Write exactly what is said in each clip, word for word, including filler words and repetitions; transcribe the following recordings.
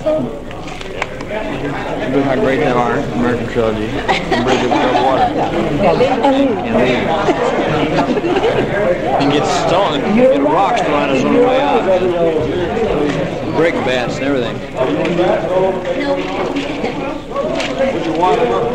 Look how great they are, American trilogy. Bridge over water. And leave. And get stolen. Get rocks thrown us on the way out. Brick bats and everything. Put your water up.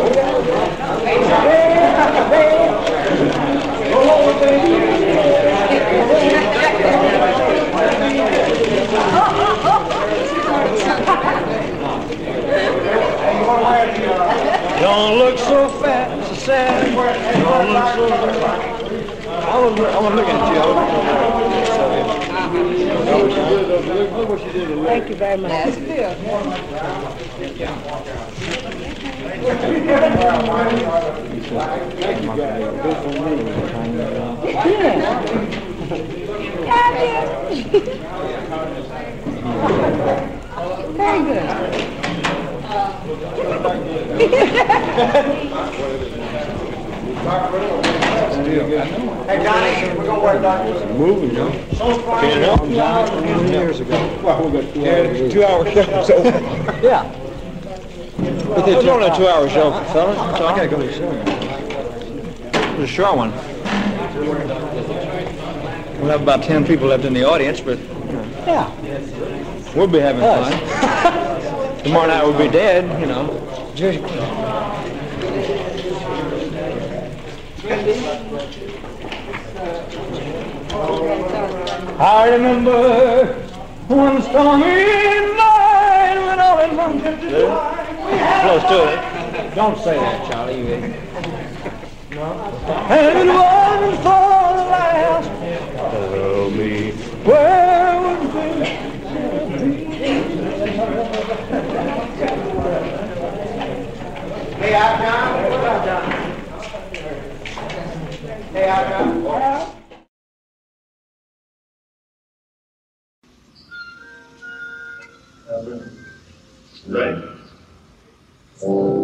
Don't look so fat, so sad. Don't look so fat. I was, I was looking at you. Thank you very much. That's good. Very good. Hey Johnny, we're gonna work on it. Moving, you know. Can't help twenty years ago. Well, we got two hours. Two hour show, so. Yeah. But it's only a two hour show, fellas. I gotta go to the show. It's a short one. We'll have about ten people left in the audience, but Yeah. we'll be having Us. fun. Tomorrow night we'll be dead, you know. Just, I remember one stormy night when all in one could do. Close to it. Don't say that, Charlie. You idiot. No. And it was for the last. Tell me where would we? Hey, out, John. What's up, John? Hey, out, John. Right.